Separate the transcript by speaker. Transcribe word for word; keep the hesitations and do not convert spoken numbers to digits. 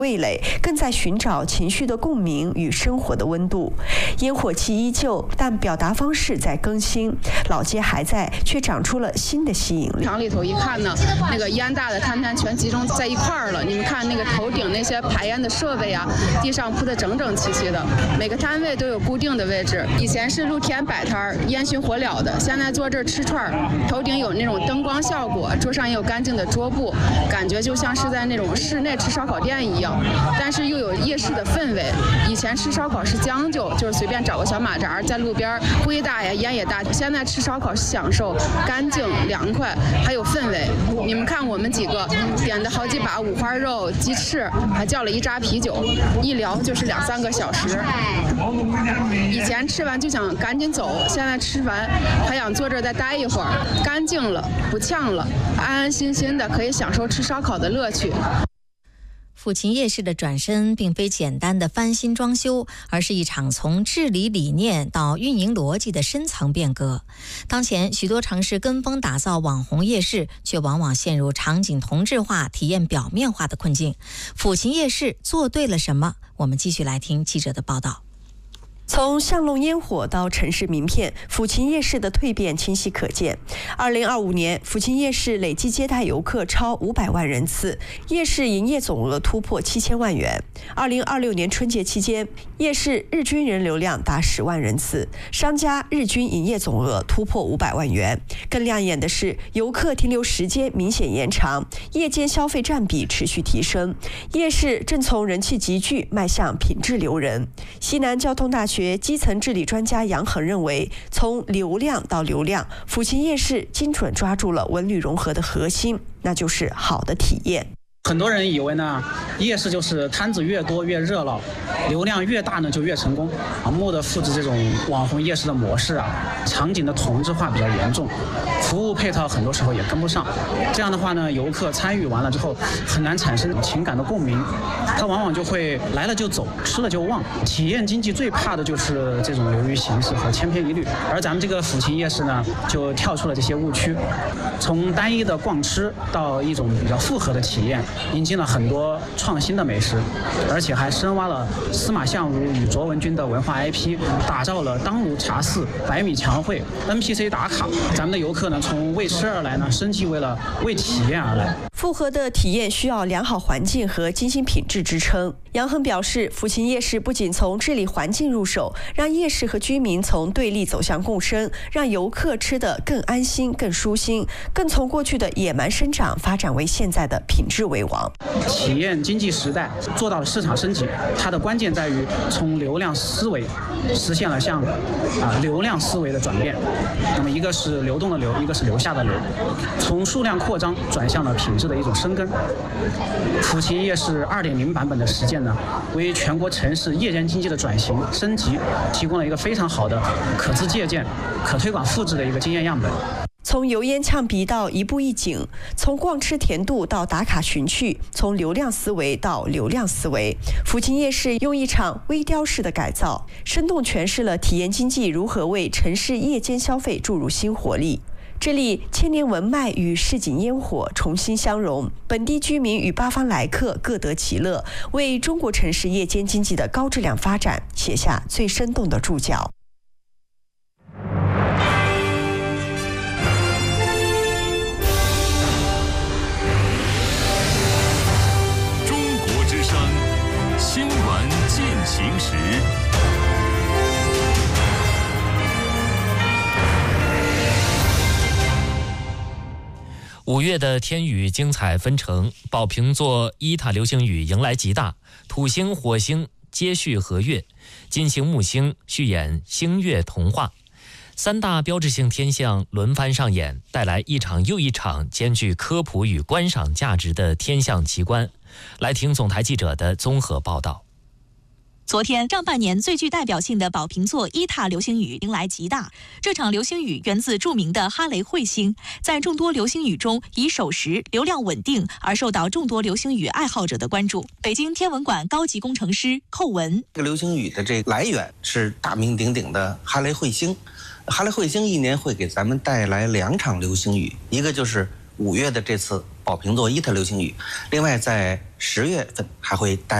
Speaker 1: 味蕾，更在寻找情绪的共鸣与生活的温度。烟火气依旧，但表达方式在更新。老街还在，却长出了新的吸引力。
Speaker 2: 厂里头一看呢，那个烟大的摊摊全集中在一块儿了。你们看那个头顶那些排烟的设备啊，地上铺得整整齐齐的，每个摊位都有固定的位置。以前是露天摆摊儿，烟熏火燎的，现在坐这儿吃串儿，头顶有那种灯光效果，桌上也有干净的桌布，感觉就像是在那种室内吃烧烤店一样。但是又有夜市的氛围。以前吃烧烤是将就，就是随便找个小马扎在路边，灰大呀，烟也大。现在吃烧烤是享受干净、凉快，还有氛围。你们看我们几个点的好几把五花肉、鸡翅，还叫了一扎啤酒，一聊就是两三个小时。以前吃完就想赶紧走，现在吃完还想坐这儿再待一会儿，干净了，不呛了，安安心心的可以享受吃烧烤的乐趣。
Speaker 3: 抚琴夜市的转身并非简单的翻新装修，而是一场从治理理念到运营逻辑的深层变革。当前许多城市跟风打造网红夜市，却往往陷入场景同质化、体验表面化的困境。抚琴夜市做对了什么？我们继续来听记者的报道。
Speaker 1: 从巷弄烟火到城市名片，抚琴夜市的蜕变清晰可见。二零二五年，抚琴夜市累计接待游客超五百万人次，夜市营业总额突破七千万元。二零二六年春节期间，夜市日均人流量达十万人次，商家日均营业总额突破五百万元。更亮眼的是，游客停留时间明显延长，夜间消费占比持续提升，夜市正从人气集聚迈向品质留人。西南交通大学基层治理专家杨恒认为，从流量到流量，抚琴夜市精准抓住了文旅融合的核心，那就是好的体验。
Speaker 4: 很多人以为呢，夜市就是摊子越多越热闹，流量越大呢就越成功。盲目的复制这种网红夜市的模式啊，场景的同质化比较严重，服务配套很多时候也跟不上。这样的话呢，游客参与完了之后，很难产生情感的共鸣，他往往就会来了就走，吃了就忘。体验经济最怕的就是这种流于形式和千篇一律，而咱们这个抚琴夜市呢，就跳出了这些误区，从单一的逛吃到一种比较复合的体验。引进了很多创新的美食，而且还深挖了司马相如与卓文君的文化 I P， 打造了当炉茶肆、百米墙绘、N P C 打卡。咱们的游客呢，从为吃而来呢，升级为了为体验而来。
Speaker 1: 复合的体验需要良好环境和精心品质支撑。杨恒表示，抚琴夜市不仅从治理环境入手，让夜市和居民从对立走向共生，让游客吃得更安心、更舒心，更从过去的野蛮生长发展为现在的品质为王。
Speaker 4: 体验经济时代做到了市场升级，它的关键在于从流量思维实现了向啊流量思维的转变。那么一个是流动的流，一个是留下的流，从数量扩张转向了品质的一种深耕。抚琴夜市 二点零 版本的实践呢，为全国城市夜间经济的转型升级提供了一个非常好的可资借鉴、可推广复制的一个经验样本。
Speaker 1: 从油烟呛鼻到一步一景，从逛吃甜度到打卡寻趣，从流量思维到流量思维，抚琴夜市用一场微雕式的改造，生动诠释了体验经济如何为城市夜间消费注入新活力。这里千年文脉与市井烟火重新相融，本地居民与八方来客各得其乐，为中国城市夜间经济的高质量发展写下最生动的注脚。
Speaker 5: 中国之声新闻进行时。
Speaker 6: 五月的天雨精彩纷呈，宝瓶座伊塔流星雨迎来极大，土星、火星接续合月，金星、木星续演星月童话，三大标志性天象轮番上演，带来一场又一场兼具科普与观赏价值的天象奇观。来听总台记者的综合报道。
Speaker 7: 昨天，上半年最具代表性的宝瓶座伊塔流星雨迎来极大。这场流星雨源自著名的哈雷彗星，在众多流星雨中以守时、流量稳定而受到众多流星雨爱好者的关注。北京天文馆高级工程师寇文：
Speaker 8: 这个流星雨的这个来源是大名鼎鼎的哈雷彗星。哈雷彗星一年会给咱们带来两场流星雨，一个就是五月的这次宝瓶座伊塔流星雨，另外在十月份还会带